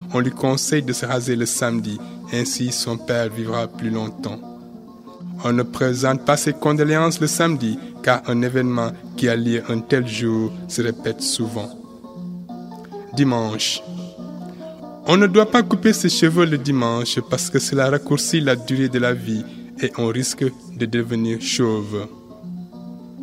on lui conseille de se raser le samedi, ainsi son père vivra plus longtemps. On ne présente pas ses condoléances le samedi, car un événement qui a lieu un tel jour se répète souvent. Dimanche. On ne doit pas couper ses cheveux le dimanche parce que cela raccourcit la durée de la vie et on risque de devenir chauve.